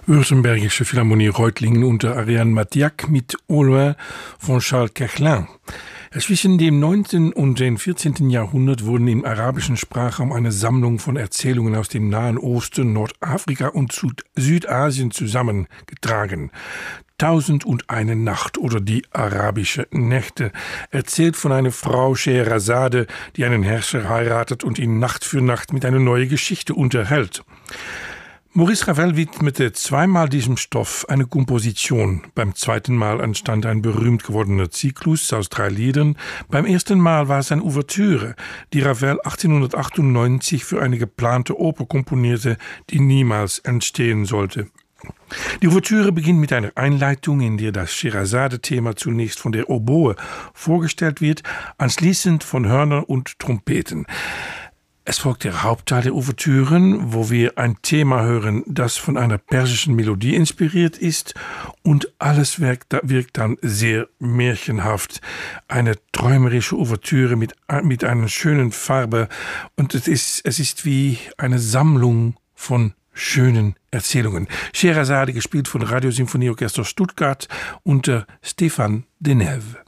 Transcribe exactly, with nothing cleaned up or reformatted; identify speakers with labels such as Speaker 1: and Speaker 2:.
Speaker 1: Württembergische Philharmonie Reutlingen unter Ariane Matiak mit Au loin von Charles Kerchlin. Zwischen dem neunzehnten und dem vierzehnten Jahrhundert wurden im arabischen Sprachraum eine Sammlung von Erzählungen aus dem Nahen Osten, Nordafrika und Süd- Südasien zusammengetragen. Tausend und eine Nacht oder die arabische Nächte, erzählt von einer Frau Scheherazade, die einen Herrscher heiratet und ihn Nacht für Nacht mit einer neuen Geschichte unterhält. Maurice Ravel widmete zweimal diesem Stoff eine Komposition. Beim zweiten Mal entstand ein berühmt gewordener Zyklus aus drei Liedern. Beim ersten Mal war es eine Ouvertüre, die Ravel achtzehnhundertachtundneunzig für eine geplante Oper komponierte, die niemals entstehen sollte. Die Ouvertüre beginnt mit einer Einleitung, in der das Scheherazade-Thema zunächst von der Oboe vorgestellt wird, anschließend von Hörnern und Trompeten. Es folgt der Hauptteil der Ouvertüren, wo wir ein Thema hören, das von einer persischen Melodie inspiriert ist, und alles wirkt, wirkt dann sehr märchenhaft. Eine träumerische Ouvertüre mit, mit einer schönen Farbe, und es ist, es ist wie eine Sammlung von schönen Erzählungen. Scheherazade, gespielt von Radiosymphonieorchester Stuttgart unter Stéphane Denève.